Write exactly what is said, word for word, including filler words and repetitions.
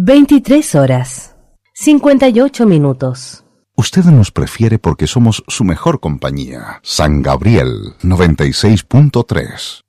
veintitrés horas, cincuenta y ocho minutos. Usted nos prefiere porque somos su mejor compañía. San Gabriel noventa y seis punto tres.